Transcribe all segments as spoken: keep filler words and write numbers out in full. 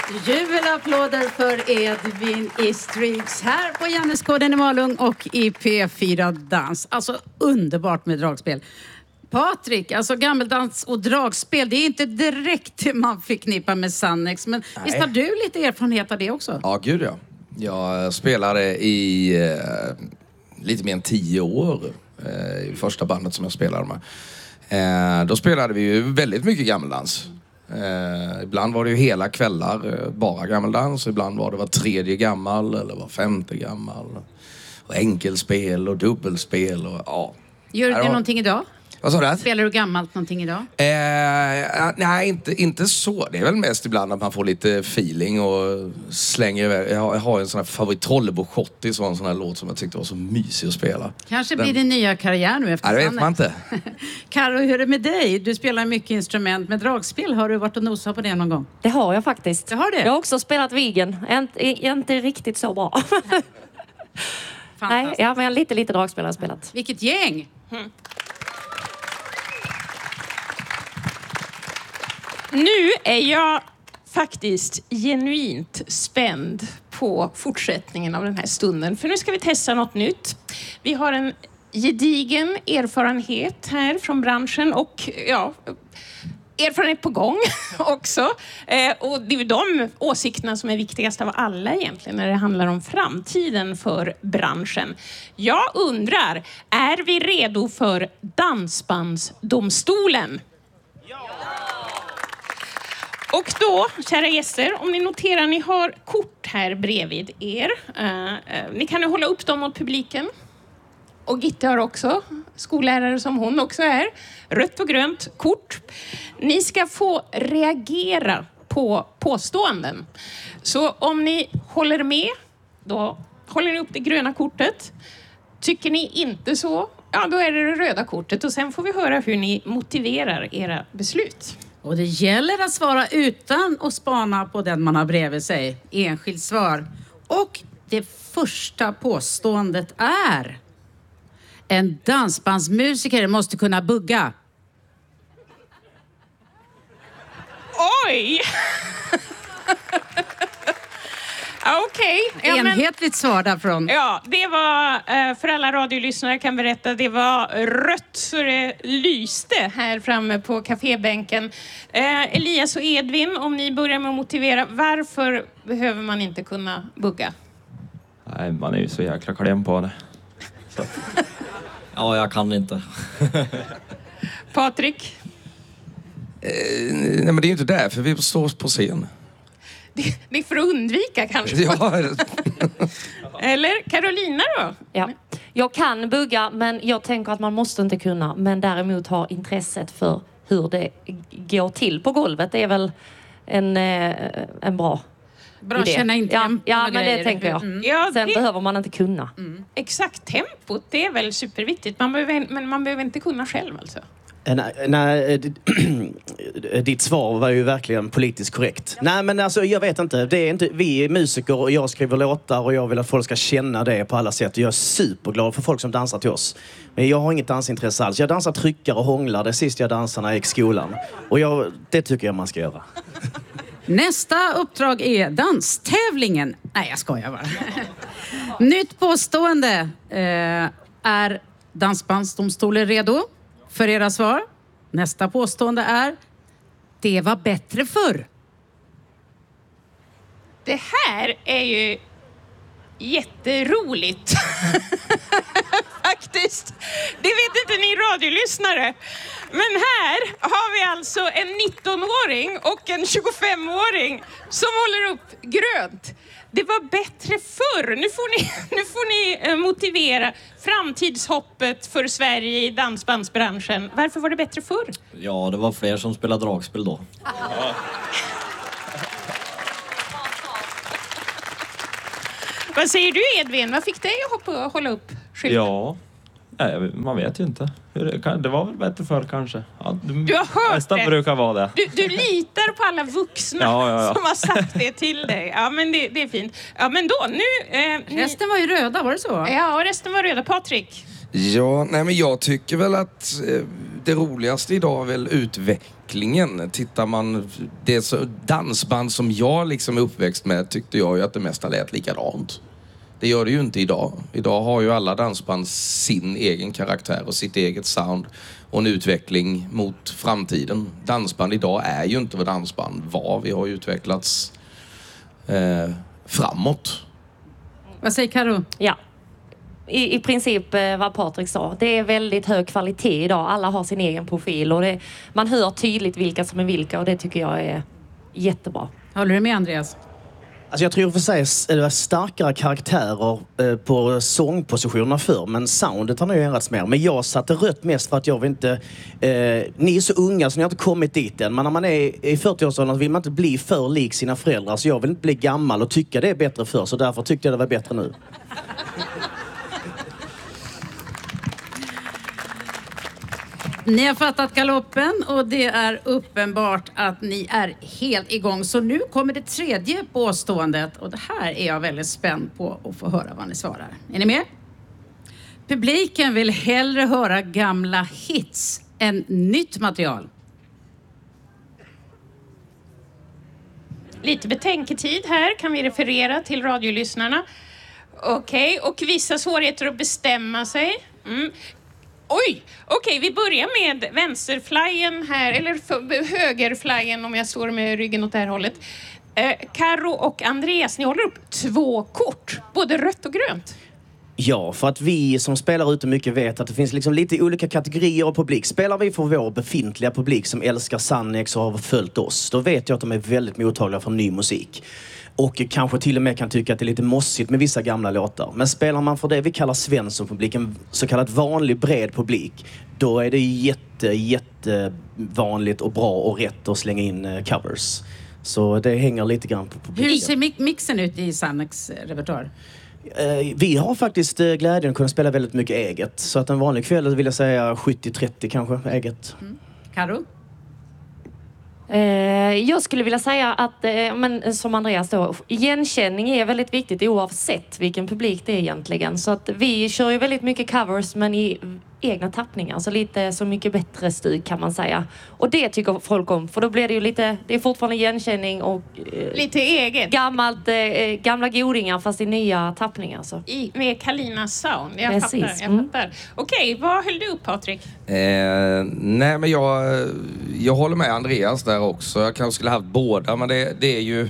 Jubelapplåder för Edvin Istrix här på Janneskoden i Malung och i P fyra Dans. Alltså underbart med dragspel. Patrik, alltså gammeldans och dragspel, det är inte direkt det man förknippar med Sannex. Men Nej. Visst har du lite erfarenhet av det också? Ja, gud ja. Jag spelade i eh, lite mer än tio år eh, i första bandet som jag spelade med. Eh, då spelade vi ju väldigt mycket gammeldans. Eh, ibland var det ju hela kvällar eh, bara gammeldans. Ibland var det var tredje gammal eller var femte gammal. Och enkelspel och dubbelspel och ja. Gör du var... någonting idag? Vad sa du? Spelar du gammalt någonting idag? Eh, nej, inte, inte så. Det är väl mest ibland att man får lite feeling och slänger iväg. Jag har, jag har en sån här favorit, Trollebo Schottis, var en sån här låt som jag tyckte var så mysig att spela. Kanske blir det nya karriär nu efter Nej, det vet man inte. Karo, hur är det med dig? Du spelar mycket instrument, men dragspel, har du varit och nosat på det någon gång? Det har jag faktiskt. Det har det? Jag har också spelat Vigen. Inte, inte riktigt så bra. Nej, ja, men lite, lite dragspel har jag spelat. Vilket gäng! Mm. Nu är jag faktiskt genuint spänd på fortsättningen av den här stunden. För nu ska vi testa något nytt. Vi har en gedigen erfarenhet här från branschen och ja, erfarenhet på gång också. Eh, och det är de åsikterna som är viktigast av alla egentligen när det handlar om framtiden för branschen. Jag undrar, är vi redo för Dansbandsdomstolen? Och då, kära gäster, om ni noterar, ni har kort här bredvid er. Uh, uh, ni kan ju hålla upp dem mot publiken. Och Gitte har också, skollärare som hon också är. Rött och grönt kort. Ni ska få reagera på påståenden. Så om ni håller med, då håller ni upp det gröna kortet. Tycker ni inte så, ja då är det det röda kortet. Och sen får vi höra hur ni motiverar era beslut. Och det gäller att svara utan att spana på den man har bredvid sig. Enskilt svar. Och det första påståendet är: en dansbandsmusiker måste kunna bugga. Oj! Okej. Okay. Ja, enhetligt svar därifrån. Ja, det var, för alla radiolyssnare kan berätta, det var rött så det lyste här framme på kafébänken. Eh, Elias och Edvin, om ni börjar med att motivera, varför behöver man inte kunna bugga? Nej, man är ju så jäkla kläm på det. Så. Ja, jag kan inte. Patrik? Eh, nej, men det är ju inte därför vi står på scen. Det, det är för att undvika kanske. Ja. Eller Carolina då? Ja. Jag kan bugga, men jag tänker att man måste inte kunna. Men däremot ha intresset för hur det går till på golvet. Det är väl en, en bra Bra idé. känna in tempo. Ja, ja men det tänker jag. Mm. Ja, Sen det... behöver man inte kunna. Mm. Exakt, tempot, det är väl superviktigt. Man behöver, men man behöver inte kunna själv alltså. Nej, nej, ditt svar var ju verkligen politiskt korrekt. Nej, men alltså jag vet inte. Det är inte. Vi är musiker och jag skriver låtar och jag vill att folk ska känna det på alla sätt. Och jag är superglad för folk som dansar till oss. Men jag har inget dansintresse alls. Jag dansar tryckare och hånglar. Det sist jag dansade när jag gick i skolan. Och jag, det tycker jag man ska göra. Nästa uppdrag är danstävlingen. Nej, jag skojar bara. Nytt påstående. Eh, är Dansbandsdomstolen redo för era svar? Nästa påstående är: det var bättre förr. Det här är ju jätteroligt. Faktiskt. Det vet inte ni radiolyssnare. Men här har vi alltså en nittonåring och en tjugofemåring som håller upp grönt. Det var bättre förr. Nu får ni, nu får ni motivera framtidshoppet för Sverige i dansbandsbranschen. Varför var det bättre förr? Ja, det var fler som spelade dragspel då. Vad säger du, Edvin? Vad fick dig att hoppa, hålla upp skylten? Ja, nej, man vet ju inte. Det var väl bättre förr kanske. Ja, du, du har hört nästan det. Brukar vara det. Du, du litar på alla vuxna ja, ja, ja. som har sagt det till dig. Ja, men det, det är fint. Ja, men då, nu... Eh, resten var ju röda, var det så? Ja, och resten var röda. Patrik? Ja, nej men jag tycker väl att eh, det roligaste idag är väl utveckling utvecklingen. Tittar man... Det så, dansband som jag liksom är uppväxt med tyckte jag ju att det mesta lät likadant. Det gör det ju inte idag. Idag har ju alla dansband sin egen karaktär och sitt eget sound och en utveckling mot framtiden. Dansband idag är ju inte vad dansband var. Vi har ju utvecklats eh, framåt. Vad säger Karo? Ja. I, I princip eh, vad Patrik sa. Det är väldigt hög kvalitet idag. Alla har sin egen profil och det, man hör tydligt vilka som är vilka och det tycker jag är jättebra. Håller du med, Andreas? Alltså jag tror för sig att det var starkare karaktärer eh, på sångpositionerna förr, men soundet har nog ändrats mer. Men jag satte rött mest för att jag vill inte... Eh, ni är så unga så ni har inte kommit dit än. Men när man är i fyrtioårsåldern vill man inte bli för lik sina föräldrar. Så jag vill inte bli gammal och tycka det är bättre förr. Så därför tyckte jag det var bättre nu. Ni har fattat galoppen och det är uppenbart att ni är helt igång. Så nu kommer det tredje påståendet och det här är jag väldigt spänd på att få höra vad ni svarar. Är ni med? Publiken vill hellre höra gamla hits än nytt material. Lite betänketid här kan vi referera till radiolyssnarna. Okej, okay. Och vissa svårigheter att bestämma sig. Mm. Oj, okej, okay, vi börjar med vänsterflyen här, eller högerflyen om jag står med ryggen åt det här hållet. Eh, Karo och Andreas, ni håller upp två kort, både rött och grönt. Ja, för att vi som spelar ute mycket vet att det finns liksom lite olika kategorier av publik. Spelar vi för vår befintliga publik som älskar Sannex och har följt oss, då vet jag att de är väldigt mottagliga för ny musik. Och kanske till och med kan tycka att det är lite mossigt med vissa gamla låtar. Men spelar man för det vi kallar Svensson-publik, en så kallad vanlig bred publik, då är det jätte, jätte vanligt och bra och rätt att slänga in covers. Så det hänger lite grann på publiken. Hur ser mixen ut i Sannex repertoar? Vi har faktiskt glädjen att kunna spela väldigt mycket eget. Så att en vanlig kväll vill jag säga sjuttio trettio kanske eget. Mm. Karo? Eh, jag skulle vilja säga att, eh, men, som Andreas då, igenkänning är väldigt viktigt oavsett vilken publik det är egentligen. Så att vi kör ju väldigt mycket covers men i egna tappningar. Så lite Så mycket bättre stuk kan man säga. Och det tycker folk om. För då blir det ju lite, det är fortfarande igenkänning och... Eh, lite eget. Gammalt, eh, gamla godingar fast i nya tappningar. Så. I, med Kalinas sound. Jag Precis. fattar. Jag Mm. fattar. Okej, vad höll du upp, Patrik? Eh, nej, men jag, jag håller med Andreas där också. Jag kanske skulle haft båda, men det, det är ju...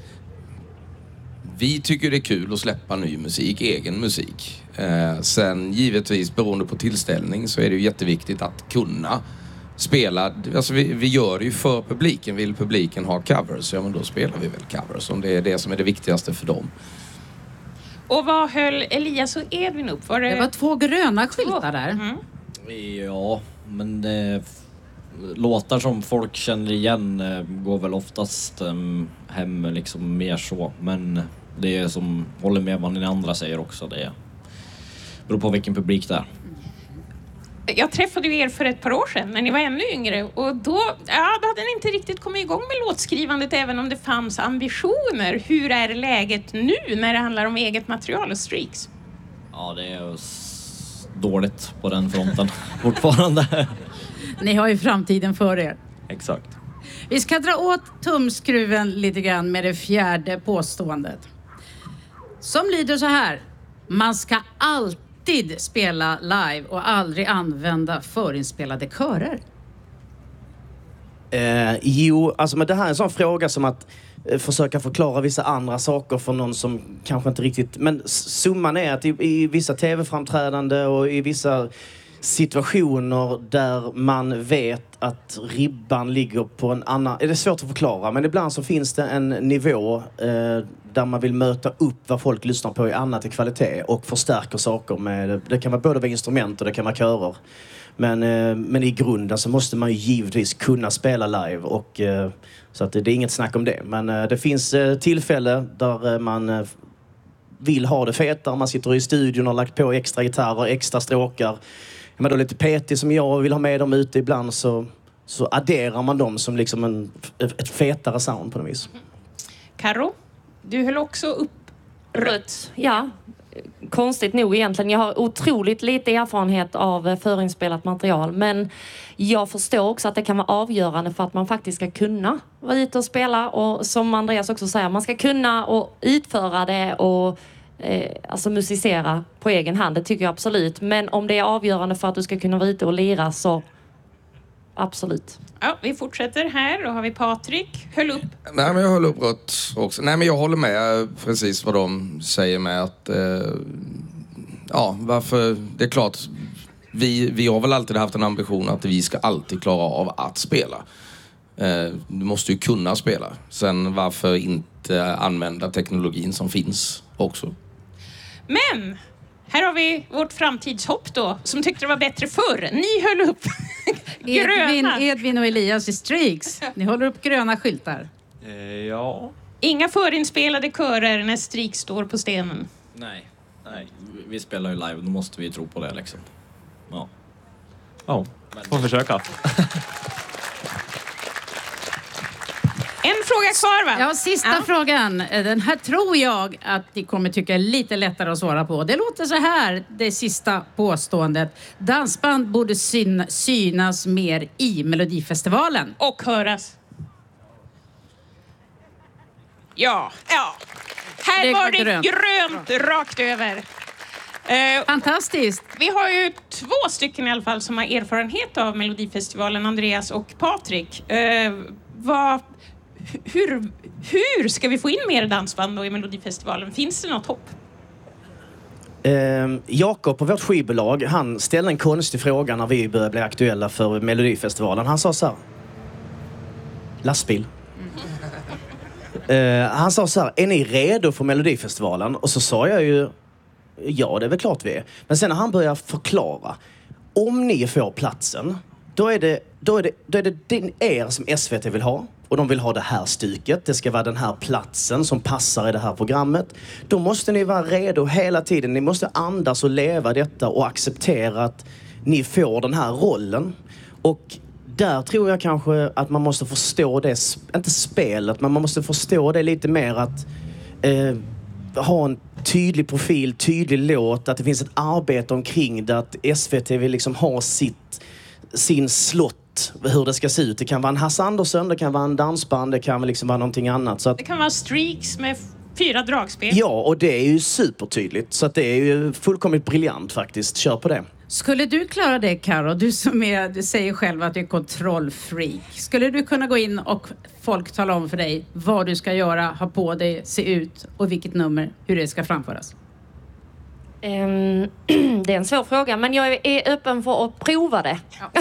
Vi tycker det är kul att släppa ny musik, egen musik. Eh, sen givetvis beroende på tillställning så är det ju jätteviktigt att kunna spela. Alltså vi, vi gör det ju för publiken. Vill publiken ha covers, ja men då spelar vi väl covers om det är det som är det viktigaste för dem. Och vad höll Elias och Edvin upp? Var det... det var två gröna skyltar där. Mm. Ja, men det, låtar som folk känner igen eh, går väl oftast eh, hem liksom mer så. Men det är som håller med vad ni andra säger också. Det beror på vilken publik det är. Jag träffade ju er för ett par år sedan när ni var ännu yngre och då, ja, då hade ni inte riktigt kommit igång med låtskrivandet även om det fanns ambitioner. Hur är läget nu när det handlar om eget material och streaks? Ja, det är s- dåligt på den fronten fortfarande. Ni har ju framtiden för er. Exakt. Vi ska dra åt tumskruven lite grann med det fjärde påståendet. Som lyder så här. Man ska alltid spela live och aldrig använda förinspelade körer. Eh, jo, alltså men det här är en sån fråga som att eh, försöka förklara vissa andra saker för någon som kanske inte riktigt... Men summan är att i, i vissa tv-framträdande och i vissa situationer där man vet att ribban ligger på en annan... Det är svårt att förklara, men ibland så finns det en nivå eh, där man vill möta upp vad folk lyssnar på i annat i kvalitet och förstärker saker med... Det kan vara både vara instrument och det kan vara körer. Men, eh, men i grunden så måste man ju givetvis kunna spela live och eh, så att det, det är inget snack om det. Men eh, det finns eh, tillfälle där eh, man eh, vill ha det fetare. Man sitter i studion och har lagt på extra gitarrer, extra stråkar. Är man då lite petig som jag och vill ha med dem ute ibland så, så adderar man dem som liksom en, ett fetare sound på något vis. Karo, du höll också upp rött. Ja, konstigt nog egentligen. Jag har otroligt lite erfarenhet av förinspelat material, men jag förstår också att det kan vara avgörande för att man faktiskt ska kunna vara ute och spela, och som Andreas också säger, man ska kunna och utföra det och eh, alltså musicera på egen hand. Det tycker jag absolut, men om det är avgörande för att du ska kunna vara ute och lira, så absolut. Ja, vi fortsätter här. Då har vi Patrik. Höll upp. Nej, men jag håller upp rött också. Nej, men jag håller med precis vad de säger med att eh, ja, varför, det är klart, vi, vi har väl alltid haft en ambition att vi ska alltid klara av att spela. Eh, du måste ju kunna spela. Sen varför inte använda teknologin som finns också. Men här har vi vårt framtidshopp då, som tyckte det var bättre förr. Ni höll upp Edvin, gröna. Edvin och Elias i Streaks. Ni håller upp gröna skyltar. Eh, ja. Inga förinspelade körer när Strik står på stenen. Nej. Nej, vi spelar ju live. Då måste vi tro på det liksom. Ja. Ja, får försöka. En fråga kvar, va? Ja, sista Ja. frågan. Den här tror jag att ni kommer tycka är lite lättare att svara på. Det låter så här, det sista påståendet. Dansband borde syn- synas mer i Melodifestivalen. Och höras. Ja, ja. Här Det var var det grönt. grönt, rakt över. Eh, Fantastiskt. vi har ju två stycken i alla fall som har erfarenhet av Melodifestivalen, Andreas och Patrik. Eh, vad, hur, hur ska vi få in mer dansband då i Melodifestivalen? Finns det något hopp? Eh, Jakob på vårt skivbolag, han ställde en konstig fråga när vi började bli aktuella för Melodifestivalen. Han sa så här: lastbil. Eh, han sa så här: är ni redo för Melodifestivalen? Och så sa jag ju, ja, det är väl klart vi är. Men sen när han började förklara, om ni får platsen, då är det, då är det, då är det din, er som S V T vill ha. Och de vill ha det här stycket. Det ska vara den här platsen som passar i det här programmet. Då måste ni vara redo hela tiden. Ni måste andas och leva detta och acceptera att ni får den här rollen. Och där tror jag kanske att man måste förstå det, inte spelet, men man måste förstå det lite mer att eh, ha en tydlig profil, tydlig låt, att det finns ett arbete omkring det, att S V T vill liksom ha sitt, sin slott, hur det ska se ut. Det kan vara en Hasse Andersson, det kan vara en dansband, det kan liksom vara någonting annat. Så att, Det kan vara Streaks med f- fyra dragspel. ja, och det är ju supertydligt. Så att det är ju fullkomligt briljant faktiskt. Kör på det. Skulle du klara det, Karo? Du som är, du säger själv att du är kontrollfreak. Skulle du kunna gå in och folk tala om för dig vad du ska göra, ha på dig, se ut och vilket nummer, hur det ska framföras? Ehm, det är en svår fråga, men jag är öppen för att prova det.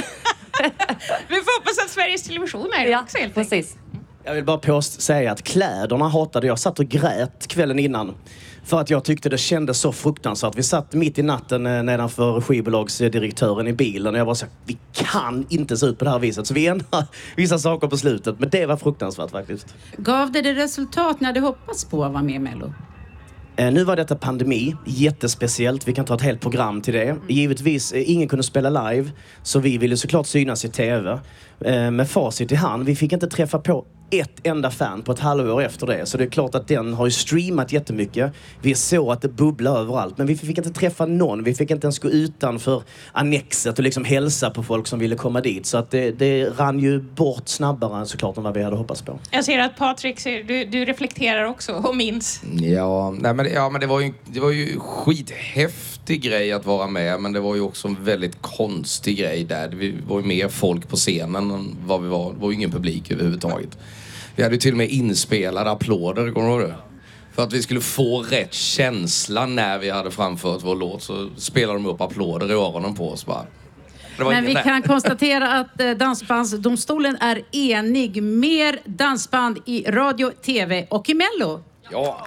Vi får hoppas att Sveriges Television är det Ja, också helt enkelt. precis. Jag vill bara påst- säga att kläderna hatade jag. Satt och grät kvällen innan. För att jag tyckte det kändes så fruktansvärt. Vi satt mitt i natten eh, nedanför skivbolagsdirektören i bilen och jag var så här, vi kan inte se ut på det här viset. Så vi ändrade vissa saker på slutet. Men det var fruktansvärt faktiskt. Gav det det resultat ni hade hoppats på att vara med i Mello? Eh, nu var detta pandemi, jättespeciellt. Vi kan ta ett helt program till det. Givetvis, eh, ingen kunde spela live. Så vi ville såklart synas i tv. Eh, med facit i hand, vi fick inte träffa på ett enda fan på ett halvår efter det. Så det är klart att den har ju streamat jättemycket. Vi såg att det bubblar överallt. Men vi fick inte träffa någon. Vi fick inte ens gå utanför annexet och liksom hälsa på folk som ville komma dit. Så att det, det rann ju bort snabbare såklart än vad vi hade hoppats på. Jag ser att Patrik, ser, du, du reflekterar också och minns. Ja, nej, men, ja, men det var ju, det var ju skithäftig grej att vara med, men det var ju också en väldigt konstig grej där. Vi var ju mer folk på scenen än vad vi var. Det var ju ingen publik överhuvudtaget. Vi hade ju till och med inspelade applåder, kommer du ihåg det? För att vi skulle få rätt känsla när vi hade framfört vår låt så spelade de upp applåder i öronen på oss bara. Det var Men ingen vi där. kan konstatera att eh, Dansbandsdomstolen är enig. Mer dansband i radio, tv och i Mello. Ja.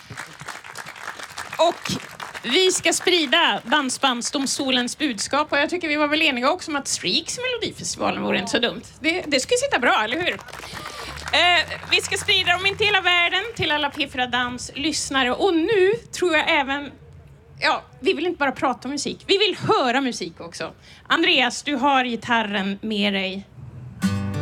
Och vi ska sprida Dansbandsdomstolens budskap och jag tycker vi var väl eniga också om att Streaks i Melodifestivalen vore inte så dumt. Det, det skulle sitta bra, eller hur? Eh, vi ska sprida dem in till hela världen, till alla P fyra Dans lyssnare och nu tror jag även, ja, vi vill inte bara prata om musik, vi vill höra musik också. Andreas, du har gitarren med dig